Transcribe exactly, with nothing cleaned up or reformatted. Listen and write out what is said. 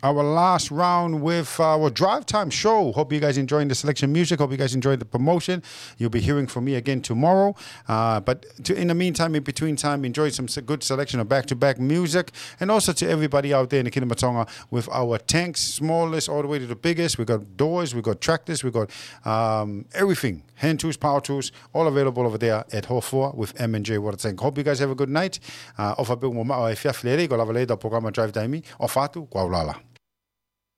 our last round with our Drive Time show. Hope you guys enjoying the selection music. Hope you guys enjoyed the promotion. You'll be hearing from me again tomorrow. Uh, but to, in the meantime, in between time, enjoy some good selection of back-to-back music. And also to everybody out there in the Kingdom of Tonga with our tanks, smallest all the way to the biggest. We got doors, we got tractors, we got um, everything. Hand tools, power tools, all available over there at Hofua with M and J Water Tank. Hope you guys have a good night. Uh, ofa pe mo ma e fiafleri ko lava le da programa Drive Time. Ofatu kwa ulala.